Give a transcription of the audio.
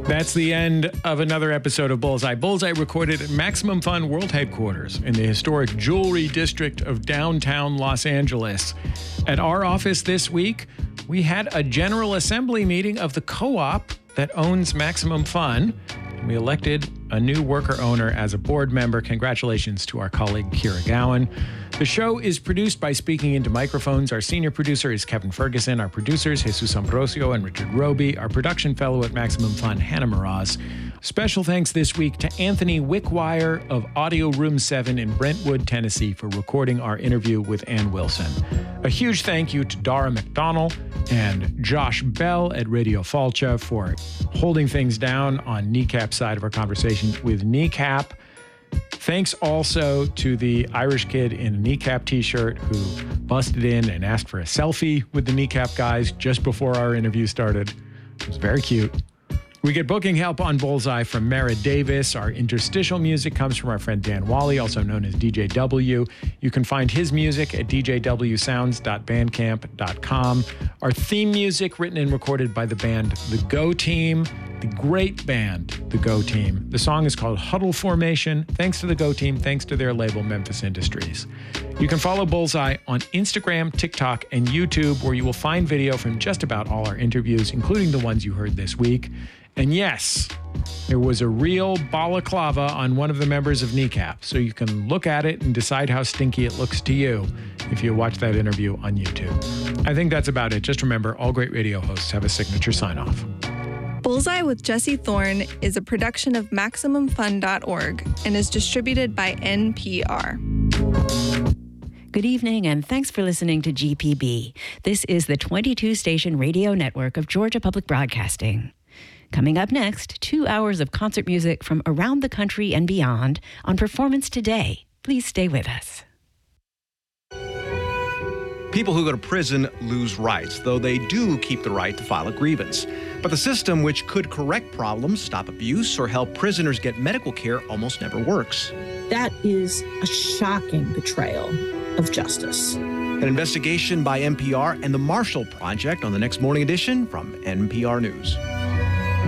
That's the end of another episode of Bullseye. Bullseye recorded at Maximum Fun World Headquarters in the historic Jewelry District of downtown Los Angeles. At our office this week, we had a General Assembly meeting of the co-op that owns Maximum Fun. We elected a new worker owner as a board member. Congratulations to our colleague, Kira Gowan. The show is produced by Speaking Into Microphones. Our senior producer is Kevin Ferguson. Our producers, Jesus Ambrosio and Richard Roby. Our production fellow at Maximum Fun, Hannah Mraz. Special thanks this week to Anthony Wickwire of Audio Room 7 in Brentwood, Tennessee, for recording our interview with Ann Wilson. A huge thank you to Dara McDonnell and Josh Bell at Radio Falcha for holding things down on Kneecap's side of our conversation with Kneecap. Thanks also to the Irish kid in a Kneecap t-shirt who busted in and asked for a selfie with the Kneecap guys just before our interview started. It was very cute. We get booking help on Bullseye from Mara Davis. Our interstitial music comes from our friend Dan Wally, also known as DJ W. You can find his music at djwsounds.bandcamp.com. Our theme music written and recorded by the band The Go Team, the great band The Go Team. The song is called Huddle Formation. Thanks to The Go Team, thanks to their label Memphis Industries. You can follow Bullseye on Instagram, TikTok, and YouTube, where you will find video from just about all our interviews, including the ones you heard this week. And yes, there was a real balaclava on one of the members of Kneecap, so you can look at it and decide how stinky it looks to you if you watch that interview on YouTube. I think that's about it. Just remember, all great radio hosts have a signature sign-off. Bullseye with Jesse Thorne is a production of MaximumFun.org and is distributed by NPR. Good evening, and thanks for listening to GPB. This is the 22-station radio network of Georgia Public Broadcasting. Coming up next, 2 hours of concert music from around the country and beyond on Performance Today. Please stay with us. People who go to prison lose rights, though they do keep the right to file a grievance. But the system, which could correct problems, stop abuse, or help prisoners get medical care, almost never works. That is a shocking betrayal of justice. An investigation by NPR and the Marshall Project on the next morning edition from NPR News.